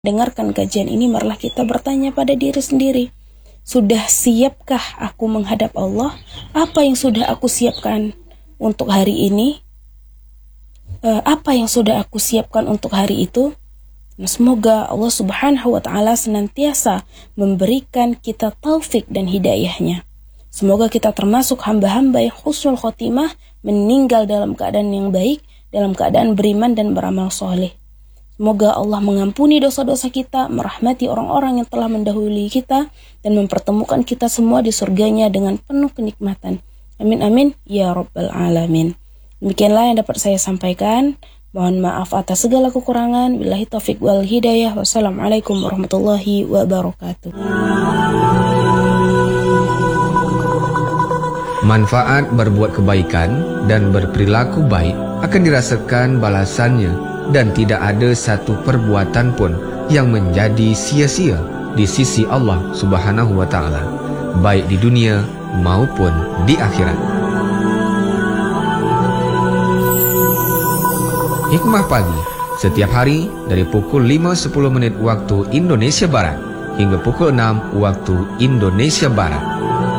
dengarkan kajian ini, marilah kita bertanya pada diri sendiri. Sudah siapkah aku menghadap Allah? Apa yang sudah aku siapkan untuk hari ini? Apa yang sudah aku siapkan untuk hari itu? Nah, semoga Allah Subhanahu wa Ta'ala senantiasa memberikan kita taufik dan hidayahnya. Semoga kita termasuk hamba-hamba yang husnul khotimah, meninggal dalam keadaan yang baik, dalam keadaan beriman dan beramal soleh. Semoga Allah mengampuni dosa-dosa kita, merahmati orang-orang yang telah mendahului kita, dan mempertemukan kita semua di surganya dengan penuh kenikmatan. Amin amin ya rabbal alamin. Demikianlah yang dapat saya sampaikan. Mohon maaf atas segala kekurangan. Billahi taufiq wal hidayah. Wassalamualaikum warahmatullahi wabarakatuh. Manfaat berbuat kebaikan dan berperilaku baik akan dirasakan balasannya, dan tidak ada satu perbuatan pun yang menjadi sia-sia di sisi Allah Subhanahu wa Ta'ala, baik di dunia maupun di akhirat. Hikmah Pagi, setiap hari dari pukul 5.10 waktu Indonesia Barat hingga pukul 6 waktu Indonesia Barat.